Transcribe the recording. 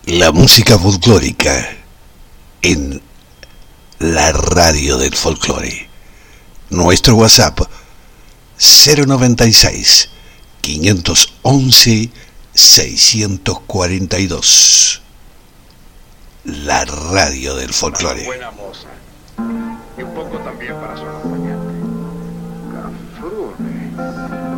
La música folclórica en la radio del folclore. Nuestro WhatsApp 096 511 642. La radio del folclore. Buena moza. Y un poco también para su acompañante. Cafrune.